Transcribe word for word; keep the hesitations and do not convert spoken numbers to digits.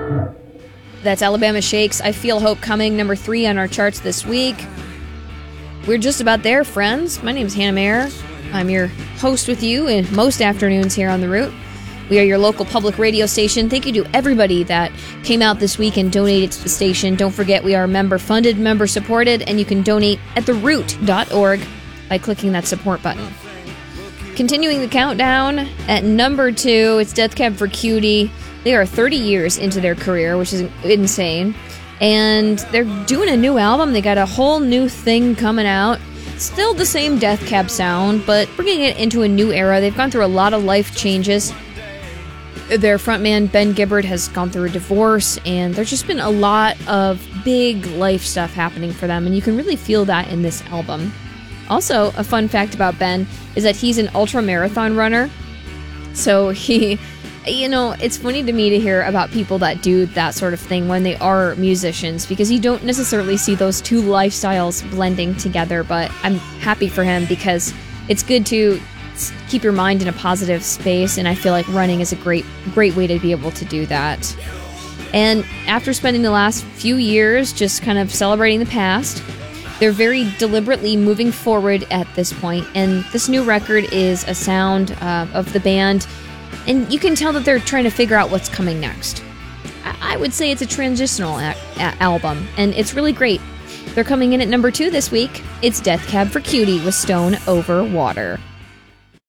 That's Alabama Shakes, I Feel Hope Coming, number three on our charts this week. We're just about there, friends. My name's Hannah Mayer. I'm your host with you in most afternoons here on The Root. We are your local public radio station. Thank you to everybody that came out this week and donated to the station. Don't forget, we are member-funded, member-supported, and you can donate at the root dot org by clicking that support button. Continuing the countdown, at number two, it's Death Cab for Cutie. They are thirty years into their career, which is insane. And they're doing a new album. They got a whole new thing coming out. Still the same Death Cab sound, but bringing it into a new era. They've gone through a lot of life changes. Their frontman, Ben Gibbard, has gone through a divorce, and there's just been a lot of big life stuff happening for them, and you can really feel that in this album. Also, a fun fact about Ben is that he's an ultra-marathon runner. So he... You know, it's funny to me to hear about people that do that sort of thing when they are musicians, because you don't necessarily see those two lifestyles blending together, but I'm happy for him because it's good to keep your mind in a positive space, and I feel like running is a great, great way to be able to do that. And after spending the last few years just kind of celebrating the past, they're very deliberately moving forward at this point, and this new record is a sound uh, of the band. And you can tell that they're trying to figure out what's coming next. I, I would say it's a transitional a- a- album, and it's really great. They're coming in at number two this week. It's Death Cab for Cutie with Stone Over Water.